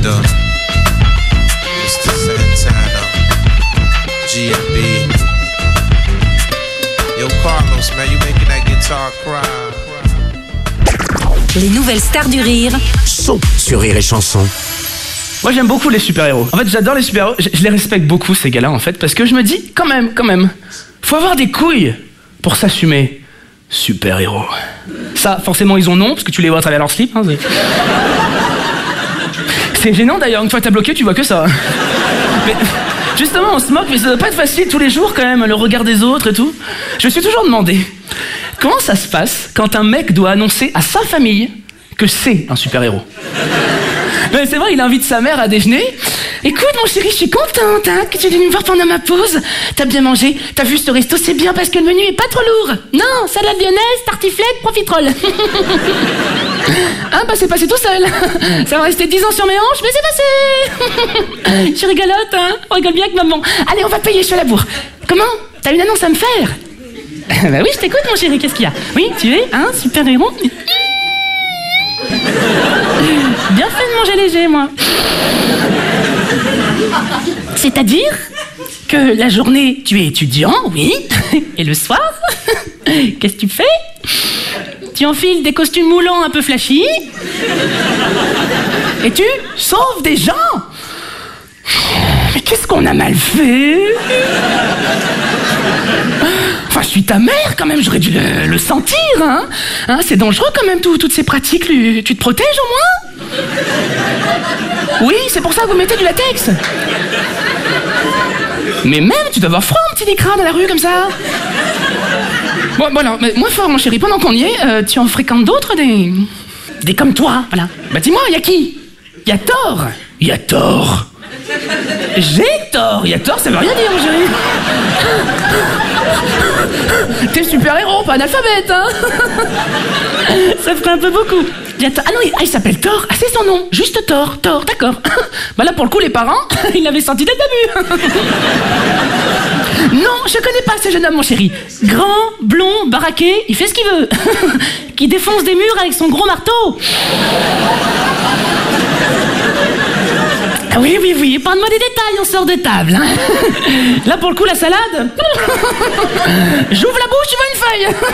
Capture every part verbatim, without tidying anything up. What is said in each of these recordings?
Wonder, mister Santana, G M B. Yo, Carlos, man, you making that guitar cry. Les nouvelles stars du rire sont sur Rire et Chanson. Moi j'aime beaucoup les super-héros. En fait j'adore les super-héros, je, je les respecte beaucoup ces gars-là en fait, parce que je me dis quand même, quand même, faut avoir des couilles pour s'assumer super-héros. Ça forcément ils ont non, parce que tu les vois à travers leur slip. Hein, c'est... c'est gênant d'ailleurs, une fois que t'as bloqué tu vois que ça. Mais justement on se moque, mais ça doit pas être facile tous les jours quand même, le regard des autres et tout. Je me suis toujours demandé, comment ça se passe quand un mec doit annoncer à sa famille que c'est un super-héros? Mais c'est vrai, il invite sa mère à déjeuner. Écoute mon chéri, je suis contente hein, que tu viennes me voir pendant ma pause. T'as bien mangé, t'as vu ce resto, c'est bien parce que le menu est pas trop lourd. Non, salade lyonnaise, tartiflette, profiterole. Ah bah c'est passé tout seul. Ça va rester dix ans sur mes hanches, mais c'est passé. Je suis rigolote, hein, on rigole bien avec maman. Allez, on va payer, je suis à la bourre. Comment? T'as une annonce à me faire? Bah oui, je t'écoute mon chéri, qu'est-ce qu'il y a? Oui, tu es un super-héros? Bien fait de manger léger, moi. C'est-à-dire que la journée, tu es étudiant, oui. Et le soir, qu'est-ce que tu fais? Tu enfiles des costumes moulants un peu flashy. Et tu sauves des gens. Mais qu'est-ce qu'on a mal fait? Enfin, je suis ta mère quand même, j'aurais dû le, le sentir, hein, hein. C'est dangereux quand même, tout, toutes ces pratiques. Tu te protèges au moins? Oui, c'est pour ça que vous mettez du latex. Mais même, tu dois avoir froid, un petit écran dans la rue comme ça. Bon, voilà, mais moins fort, mon chéri, pendant qu'on y est, euh, tu en fréquentes d'autres, des... des comme toi, voilà. Bah dis-moi, y a qui? Y a Thor. Y a Thor. J'ai tort, il y a tort, ça veut rien dire, mon chéri. T'es super-héros, pas analphabète, hein. Ça ferait un peu beaucoup. Il y a Thor. Ah non, il, ah, il s'appelle Thor. Ah, c'est son nom, juste Thor, Thor, d'accord. Bah là, pour le coup, les parents, ils l'avaient senti dès le début. Non, je connais pas ce jeune homme, mon chéri. Grand, blond, baraqué, il fait ce qu'il veut. Qui défonce des murs avec son gros marteau. Ah oui, oui, oui, parle-moi des détails, on sort de table. Hein. Là, pour le coup, la salade. J'ouvre la bouche, tu vois une feuille.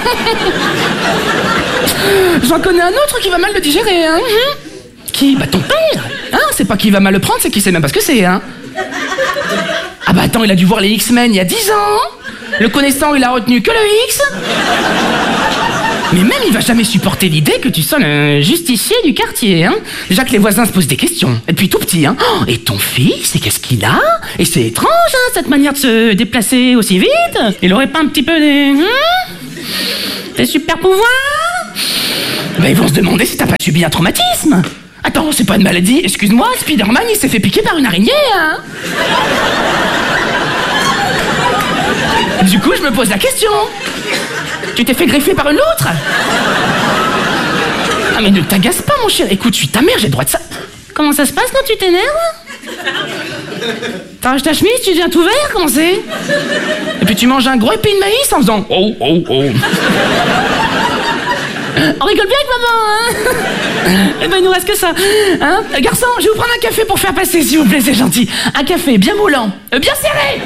J'en connais un autre qui va mal le digérer. Hein. Qui? Bah ton père. Hein, c'est pas qu'il va mal le prendre, c'est qu'il sait même pas ce que c'est. Hein. Ah bah attends, il a dû voir les X-Men il y a dix ans. Le connaissant, il a retenu que le X. Mais même, il va jamais supporter l'idée que tu sois le justicier du quartier, hein. Déjà que les voisins se posent des questions, depuis tout petit, hein. Oh, et ton fils, et qu'est-ce qu'il a? Et c'est étrange, hein, cette manière de se déplacer aussi vite. Il aurait pas un petit peu des... Hein, des super pouvoirs? Ben, ils vont se demander si t'as pas subi un traumatisme. Attends, c'est pas une maladie, excuse-moi, Spider-Man, il s'est fait piquer par une araignée, hein. Du coup, je me pose la question. Tu t'es fait greffer par une loutre? Ah mais ne t'agace pas mon cher. Écoute, je suis ta mère, j'ai le droit de ça. Comment ça se passe quand tu t'énerves? T'arraches ta chemise, tu deviens tout vert, comment c'est? Et puis tu manges un gros épis de maïs en faisant oh oh oh. On rigole bien avec maman, hein? Eh ben il nous reste que ça, hein? Garçon, je vais vous prendre un café pour faire passer, s'il vous plaît, c'est gentil. Un café bien moulant, euh, bien serré.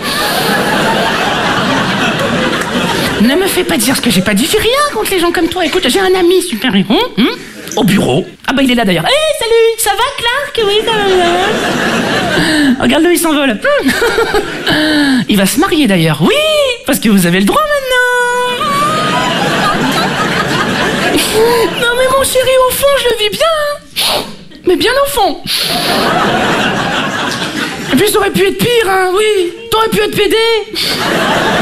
Ne me fais pas dire ce que j'ai pas dit, j'ai rien contre les gens comme toi. Écoute, j'ai un ami super-héros, hein, au bureau. Ah bah il est là d'ailleurs. Hé, hey, salut, ça va Clark? Oui, ça va. Regarde-le, il s'envole. Il va se marier d'ailleurs. Oui, parce que vous avez le droit maintenant. Non mais mon chéri, au fond, je le vis bien. Mais bien au fond. Et puis ça aurait pu être pire, hein, oui. T'aurais pu être pédé.